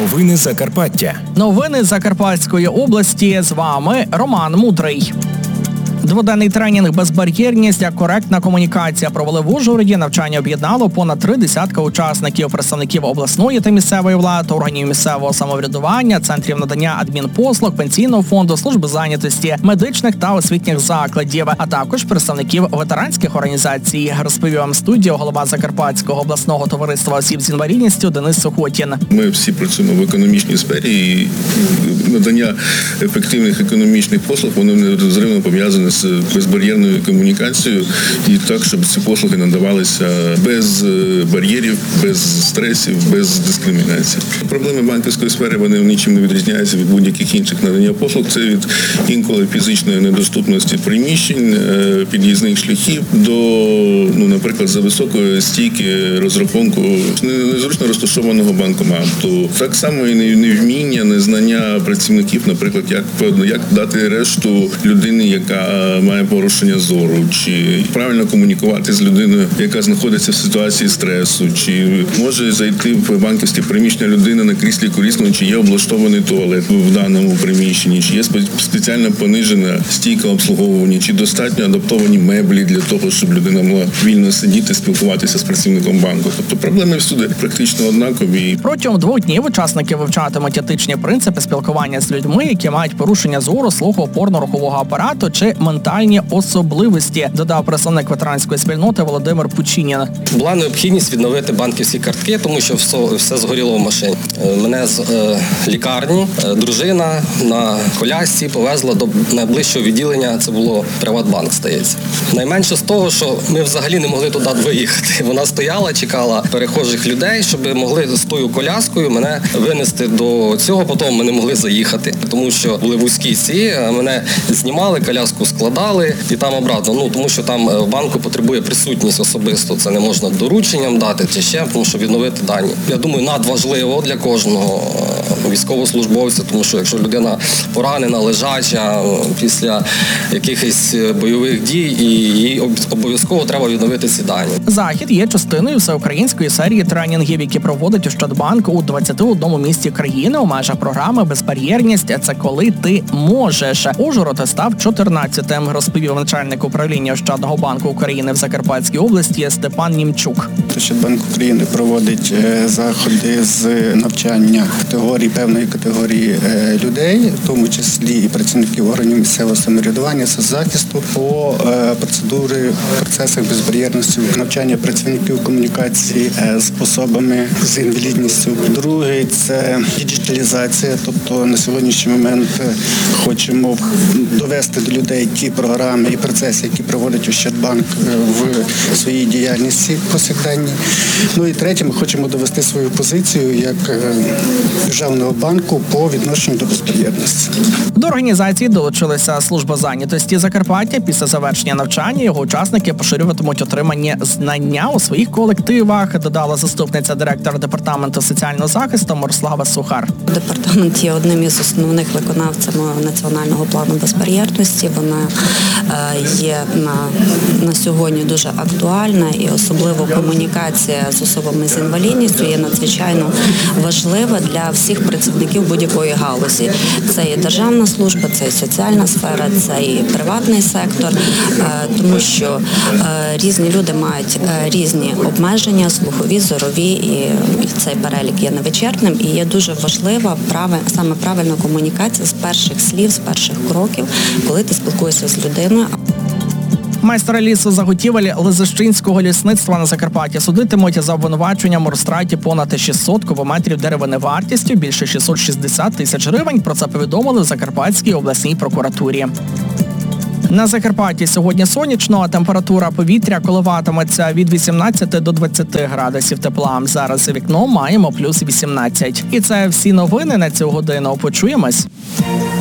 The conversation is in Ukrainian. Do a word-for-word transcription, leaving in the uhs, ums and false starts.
Новини Закарпаття. Новини Закарпатської області. З вами Роман Мудрий. Дводенний тренінг «Безбар'єрність як коректна комунікація» провели в Ужгороді. Навчання об'єднало понад три десятка учасників, представників обласної та місцевої влади, органів місцевого самоврядування, центрів надання адмінпослуг, пенсійного фонду, служби зайнятості, медичних та освітніх закладів, а також представників ветеранських організацій. Розповів вам студію голова Закарпатського обласного товариства осіб з інвалідністю Денис Сухотін. Ми всі працюємо в економічній сфері, і надання ефективних економічних послуг, воно нерозривно пов'язане з безбар'єрною комунікацією, і так, щоб ці послуги надавалися без бар'єрів, без стресів, без дискримінації. Проблеми банківської сфери, вони нічим не відрізняються від будь-яких інших надання послуг. Це від інколи фізичної недоступності приміщень, під'їзних шляхів до, ну, наприклад, за високої стійки розрахунку незручно розташованого банкомату. Так само і невміння, незнання працівників, наприклад, як, як дати решту людини, яка має порушення зору, чи правильно комунікувати з людиною, яка знаходиться в ситуації стресу, чи може зайти в банківське приміщення людина на кріслі колісному, чи є облаштований туалет в даному приміщенні, чи є спеціально понижена стійка обслуговування, чи достатньо адаптовані меблі для того, щоб людина могла вільно сидіти, спілкуватися з працівником банку. Тобто проблеми всюди практично однакові. Протягом двох днів учасники вивчатимуть етичні принципи спілкування з людьми, які мають порушення зору, слуху, опорно-рухового апарату чи ментальні особливості, додав представник ветеранської спільноти Володимир Пучинін. Була необхідність відновити банківські картки, тому що все, все згоріло в машині. Мене з е, лікарні е, дружина на колясці повезла до найближчого відділення, це було Приватбанк, здається. Найменше з того, що ми взагалі не могли туди виїхати. Вона стояла, чекала перехожих людей, щоб могли з тою коляскою мене винести до цього, потім ми не могли заїхати, тому що були вузькі ці, мене знімали, коляску складали і там обратно. Ну, тому що там в банку потребує присутність особисто. Це не можна дорученням дати чи ще, тому що відновити дані. Я думаю, надважливо для кожного військовослужбовця, тому що якщо людина поранена, лежача після якихось бойових дій, і їй обов'язково треба відновити ці дані. Захід є частиною всеукраїнської серії тренінгів, які проводить Ощадбанк у двадцяти одному місті країни у межах програми «Безбар'єрність – це коли ти можеш». Ужгород став чотирнадцятим, розповів начальник управління Ощадного банку України в Закарпатській області Степан Німчук. Ощадбанк України проводить заходи з навчання категорій, певної категорії людей, в тому числі і працівників органів місцевого самоврядування, соцзахисту, по процедурі, процесах безбар'єрності, навчання працівників комунікації з особами з інвалідністю. Другий – це діджиталізація, тобто на сьогоднішній момент хочемо довести до людей ті програми і процеси, які проводить Ощадбанк в своїй діяльності повсякденній. Ну і третє, ми хочемо довести свою позицію як державного банку по відношенню до безбар'єрності. До організації долучилися служба зайнятості Закарпаття. Після завершення навчання його учасники поширюватимуть отримані знання у своїх колективах, додала заступниця директора департаменту соціального захисту Мирослава Сухар. Департамент є одним із основних виконавців національного плану безбар'єрності. Вона є на, на сьогодні дуже актуальна, і особливо комунікація з особами з інвалідністю є надзвичайно важлива для всіх працівників будь-якої галузі. Це і державна служба, це і соціальна сфера, це і приватний сектор, тому що різні люди мають різні обмеження, слухові, зорові, і цей перелік є невичерпним, і є дуже важлива саме правильна комунікація з перших слів, з перших кроків, коли ти спілкуєшся з людиною. Майстра лісу заготівель Лизищинського лісництва на Закарпатті судитимуть за обвинуваченням у розтраті понад шістсот кубометрів деревини вартістю більше шістсот шістдесят тисяч гривень. Про це повідомили в Закарпатській обласній прокуратурі. На Закарпатті сьогодні сонячно, а температура повітря коливатиметься від вісімнадцяти до двадцяти градусів тепла. Зараз за вікном маємо плюс вісімнадцять. І це всі новини на цю годину. Почуємось.